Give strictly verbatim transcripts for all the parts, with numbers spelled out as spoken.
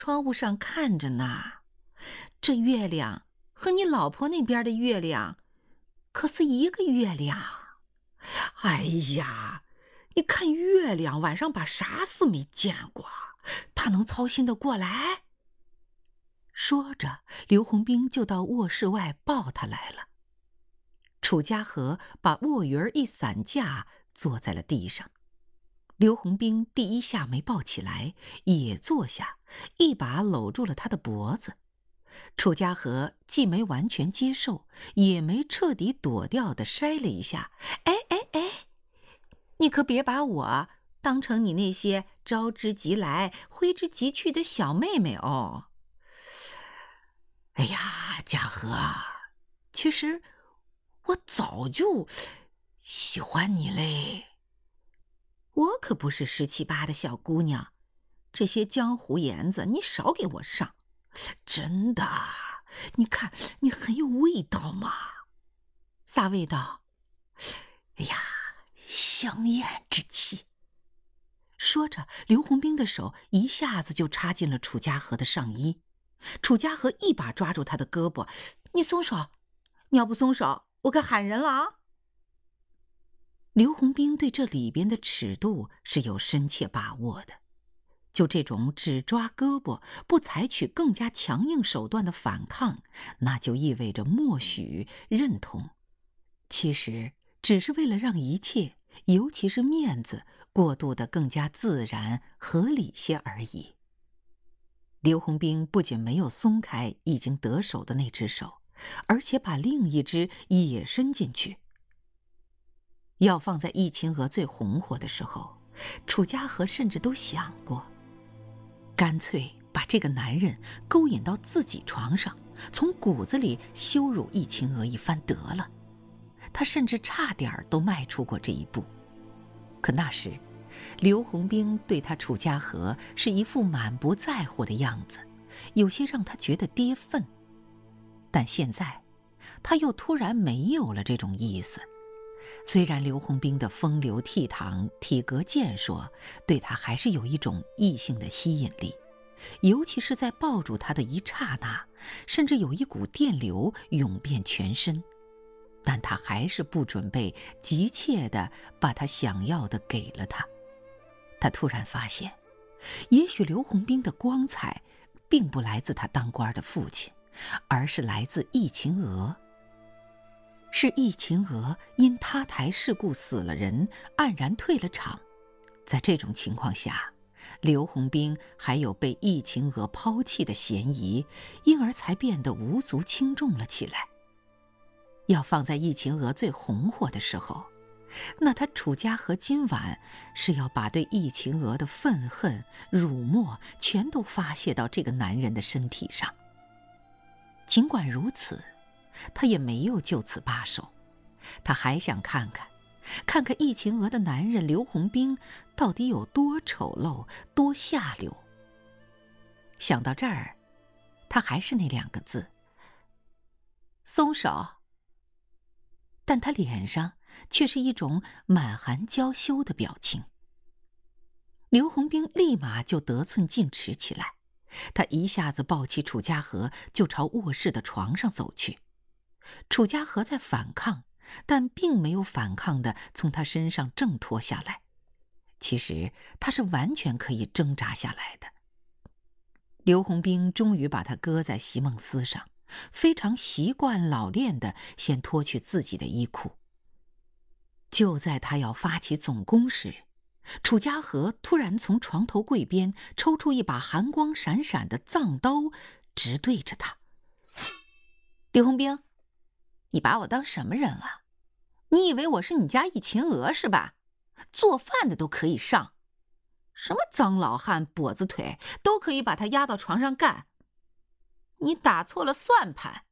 窗户上看着呢，这月亮和你老婆那边的月亮可是一个月亮。哎呀，你看月亮晚上把啥事没见过，他能操心得过来？说着，刘洪兵就到卧室外抱他来了。楚家和把卧云一散架，坐在了地上。刘洪兵第一下没抱起来，也坐下，一把搂住了他的脖子。楚家和既没完全接受，也没彻底躲掉的筛了一下。哎哎哎，你可别把我当成你那些招之即来挥之即去的小妹妹哦。哎呀，家和，其实我早就喜欢你嘞。我可不是十七八的小姑娘，这些江湖言子你少给我上。真的，你看你很有味道嘛。啥味道？哎呀，香艳之气。说着，刘洪兵的手一下子就插进了楚家和的上衣。楚家和一把抓住他的胳膊，你松手，你要不松手，我可喊人了啊！刘洪兵对这里边的尺度是有深切把握的，就这种只抓胳膊，不采取更加强硬手段的反抗，那就意味着默许、认同。其实只是为了让一切，尤其是面子，过渡得更加自然、合理些而已。刘洪兵不仅没有松开已经得手的那只手，而且把另一只也伸进去。要放在易秦娥最红火的时候，楚家和甚至都想过，干脆把这个男人勾引到自己床上，从骨子里羞辱易秦娥一番得了。他甚至差点都迈出过这一步。可那时刘洪兵对他楚家和是一副满不在乎的样子，有些让他觉得跌份。但现在他又突然没有了这种意思。虽然刘洪兵的风流倜傥、体格健硕对他还是有一种异性的吸引力，尤其是在抱住他的一刹那，甚至有一股电流涌遍全身，但他还是不准备急切地把他想要的给了他。他突然发现，也许刘洪兵的光彩并不来自他当官的父亲，而是来自易秦娥。是易秦娥因他台事故死了人，黯然退了场。在这种情况下，刘洪兵还有被易秦娥抛弃的嫌疑，因而才变得无足轻重了起来。要放在易秦娥最红火的时候，那他楚家和今晚是要把对易秦娥的愤恨、辱没全都发泄到这个男人的身体上。尽管如此，他也没有就此罢手，他还想看看看看易秦娥的男人刘洪兵到底有多丑陋、多下流。想到这儿，他还是那两个字：松手。但他脸上却是一种满含娇羞的表情。刘洪兵立马就得寸进尺起来，他一下子抱起楚家和就朝卧室的床上走去。楚家和在反抗，但并没有反抗地从他身上挣脱下来。其实他是完全可以挣扎下来的。刘洪兵终于把他搁在席梦思上，非常习惯老练地先脱去自己的衣裤。就在他要发起总攻时，楚家和突然从床头柜边抽出一把寒光闪闪的藏刀，直对着他。刘洪兵，你把我当什么人啊？你以为我是你家易秦娥是吧？做饭的都可以上，什么脏老汉、跛子腿都可以把他压到床上干。你打错了算盘。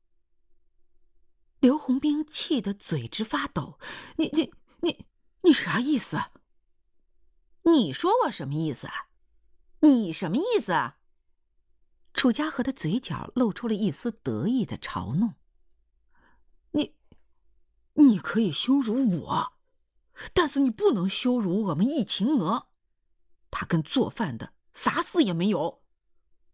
刘洪兵气得嘴直发抖，你你你你啥意思？你说我什么意思啊？你什么意思啊？楚家和的嘴角露出了一丝得意的嘲弄。你你可以羞辱我，但是你不能羞辱我们易秦娥，她跟做饭的啥事也没有。